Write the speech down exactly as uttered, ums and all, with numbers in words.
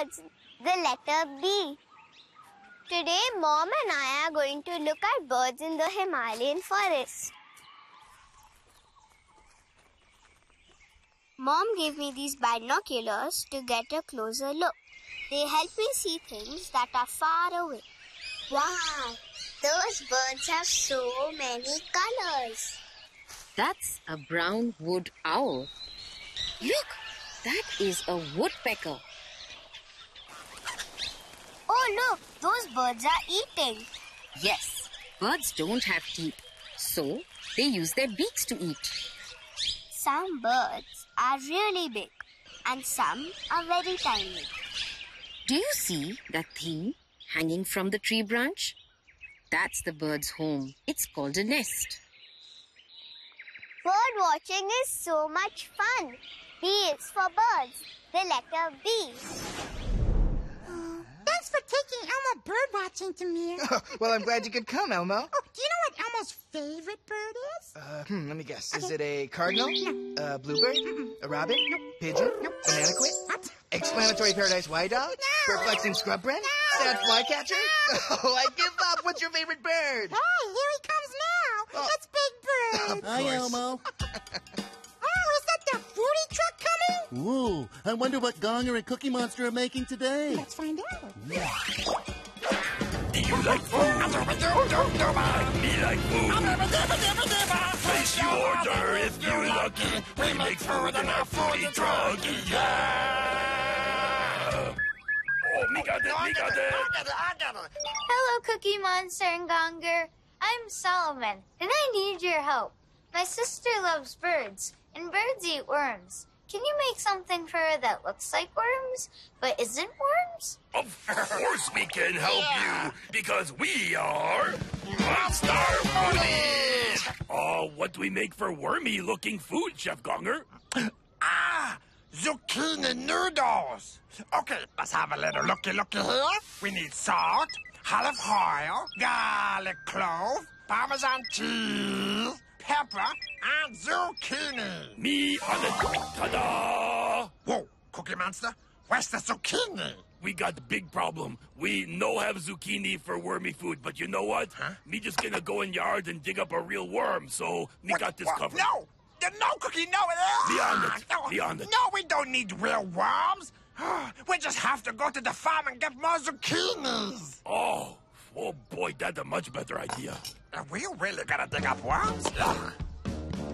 birds, the letter B. Today, Mom and I are going to look at birds in the Himalayan forest. Mom gave me these binoculars to get a closer look. They help me see things that are far away. Wow, those birds have so many colors. That's a brown wood owl. Look, that is a woodpecker. Oh, look, those birds are eating. Yes, birds don't have teeth, so they use their beaks to eat. Some birds are really big and some are very tiny. Do you see that thing hanging from the tree branch? That's the bird's home. It's called a nest. Bird watching is so much fun. B is for birds, the letter B. Thanks for taking Elmo bird watching, Tamir. Oh, well, I'm glad you could come, Elmo. Oh, do you know what Elmo's favorite bird is? Uh, hmm, let me guess. Okay. Is it a cardinal? No. A bluebird? Mm-mm. A robin? No. Pigeon? No. Banana quit? What? Exclamatory paradise white dog? No. Perplexing scrub wren? No. Sad flycatcher? No. Oh, I give up. What's your favorite bird? Hey, here he comes now. Oh. It's Big Bird. Of Hi, course. Elmo. Oh, is that the foodie truck coming? Ooh, I wonder what Gonger and Cookie Monster are making today. Let's find out. Do you like food? Me like food. Place your order if you're lucky. We make food in our foodie truck. Yeah! Oh, me got it, me got it. Hello, Cookie Monster and Gonger. I'm Solomon, and I need your help. My sister loves birds, and birds eat worms. Can you make something for her that looks like worms, but isn't worms? Of course we can help you, because we are Monster Foodies! Oh, what do we make for wormy-looking food, Chef Gonger? Ah, zucchini noodles. Okay, let's have a little looky-looky here. We need salt, olive oil, garlic clove, Parmesan cheese, pepper, and zucchini. Me on it. Ta-da! Whoa, Cookie Monster, where's the zucchini? We got a big problem. We no have zucchini for wormy food, but you know what? Huh? Me just gonna go in yard and dig up a real worm, so me What- got this what? covered. No, no, Cookie, no. Be on it, No, be on it. No, we don't need real worms. We just have to go to the farm and get more zucchinis. Oh, oh boy, that's a much better idea. Are we really gonna dig up worms? Ugh.